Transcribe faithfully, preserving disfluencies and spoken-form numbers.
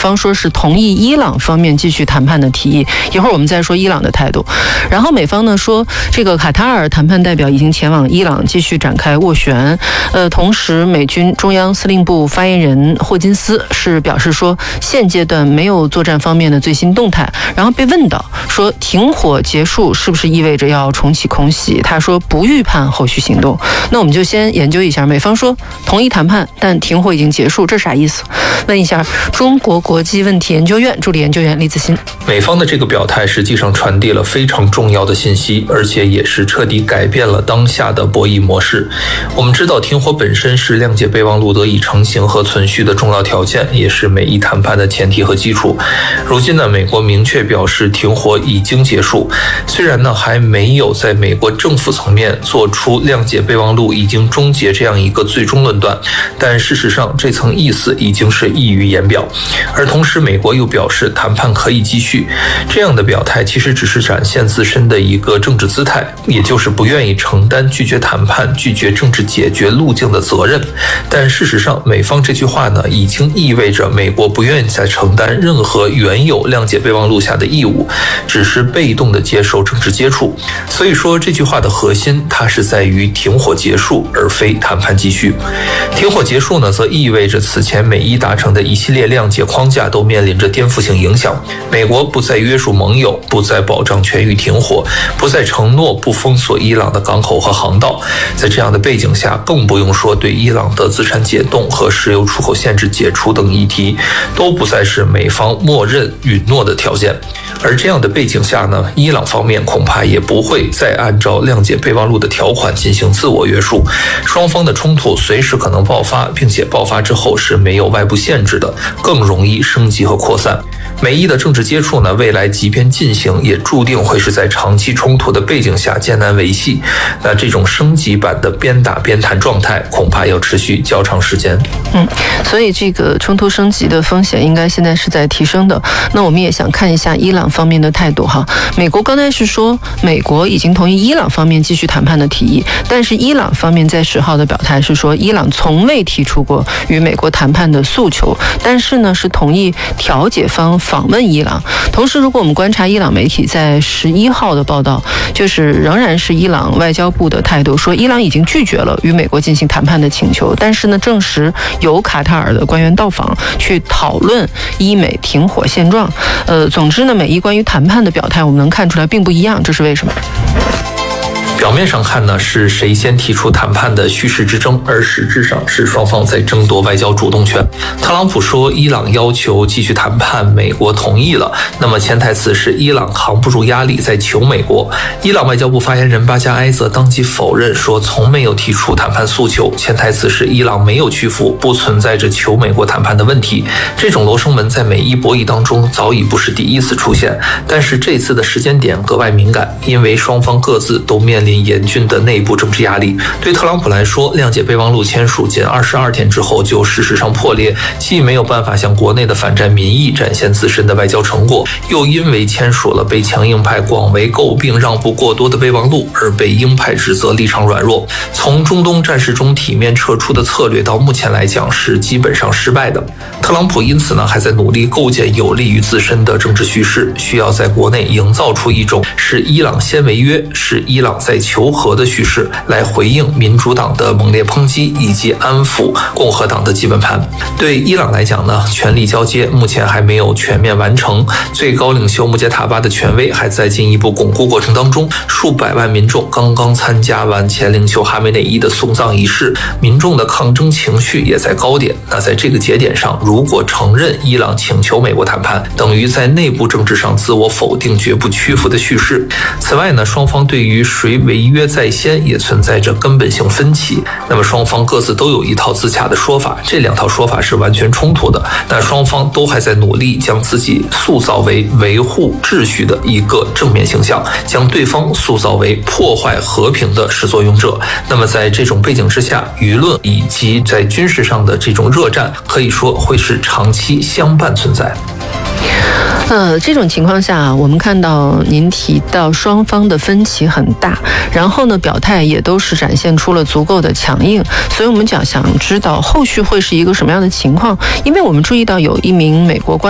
方说是同意伊朗方面继续谈判的提议，一会儿我们再说伊朗的态度。然后美方呢说，这个卡塔尔谈判代表已经前往伊朗继续展开斡旋。呃，同时美军中央司令部发言人霍金斯是表示说，现阶段没有作战方面的最新动态。然后被问到说，停火结束是不是意味着要重启空袭？他说不预判后续行动。那我们就先研究一下，美方说同意谈判，但停火已经结束，这啥意思？问一下中国国际问题研究院助理研究员李子欣。 美方的这个表态实际上传递了非常重要的信息，而且也是彻底改变了当下的博弈模式。我们知道，停火本身是谅解备忘录得以成型和存续的重要条件，也是美伊谈判的前提和基础。如今呢，美国明确表示停火已经结束，虽然呢还没有在美国政府层面做出谅解备忘录已经终结这样一个最终论断，但事实上这层意思已经是溢于言表。而同时美国又表示谈判可以继续，这样的表态其实只是展现自身的一个政治姿态，也就是不愿意承担拒绝谈判、拒绝政治解决路径的责任。但事实上美方这句话呢，已经意味着美国不愿意再承担任何原有谅解备忘录下的义务，只是被动的接受政治接触。所以说这句话的核心，它是在于停火结束，而非谈判继续。停火结束呢，则意味着此前美伊达成的一系列谅解框架都面临着颠覆性影响。美国不再约束盟友，不再保障全域停火，不再承诺不封锁伊朗的港口和航道。在这样的背景下，更不用说对伊朗的资产解冻和石油出口限制解除等议题，都不再是美方默认允诺的条件。而这样的背景下呢，伊朗方面恐怕也不会再按照谅解备忘录的条款进行自我约束，双方的冲突随时可能爆发，并且爆发之后是没有外部限制的，更容易升级和扩散。美伊的政治接触呢，未来即便进行，也注定会是在长期冲突的背景下艰难维系。那这种升级版的边打边谈状态，恐怕要持续较长时间。 嗯，所以这个冲突升级的风险应该现在是在提升的。那我们也想看一下伊朗方面的态度哈。美国刚才是说，美国已经同意伊朗方面继续谈判的提议，但是伊朗方面在十号的表态是说，伊朗从未提出过与美国谈判的诉求，但是呢是同意调解方访问伊朗。同时，如果我们观察伊朗媒体在十一号的报道，就是仍然是伊朗外交部的态度，说伊朗已经拒绝了与美国进行谈判的请求，但是呢，证实有卡塔尔的官员到访去讨论伊美停火现状。呃，总之呢，美伊关于谈判的表态，我们能看出来并不一样，这是为什么？ 表面上看呢，是谁先提出谈判的虚实之争，而实质上是双方在争夺外交主动权。特朗普说伊朗要求继续谈判，美国同意了，那么潜台词是伊朗扛不住压力在求美国。伊朗外交部发言人巴加埃则当即否认，说从没有提出谈判诉求，潜台词是伊朗没有屈服，不存在着求美国谈判的问题。这种罗生门在美伊博弈当中早已不是第一次出现，但是这次的时间点格外敏感，因为双方各自都面临严峻的内部政治压力。对特朗普来说，谅解备忘录签署仅二十二天之后就事实上破裂，既没有办法向国内的反战民意展现自身的外交成果，又因为签署了被强硬派广为诟病让步过多的备忘录而被鹰派指责立场软弱。从中东战事中体面撤出的策略到目前来讲是基本上失败的。特朗普因此呢还在努力构建有利于自身的政治叙事，需要在国内营造出一种是伊朗先违约，是伊朗在求和的叙事，来回应民主党的猛烈抨击以及安抚共和党的基本盘。对伊朗来讲呢，权力交接目前还没有全面完成，最高领袖穆杰塔巴的权威还在进一步巩固过程当中，数百万民众刚刚参加完前领袖哈梅内伊的送葬仪式，民众的抗争情绪也在高点。那在这个节点上，如果承认伊朗请求美国谈判，等于在内部政治上自我否定绝不屈服的叙事。此外呢，双方对于谁违约在先也存在着根本性分歧。那么双方各自都有一套自洽的说法，这两套说法是完全冲突的。那双方都还在努力将自己塑造为维护秩序的一个正面形象，将对方塑造为破坏和平的始作俑者。那么在这种背景之下，舆论以及在军事上的这种热战，可以说会是长期相伴存在。 呃，这种情况下，我们看到您提到双方的分歧很大，然后呢，表态也都是展现出了足够的强硬，所以我们讲想知道后续会是一个什么样的情况，因为我们注意到有一名美国官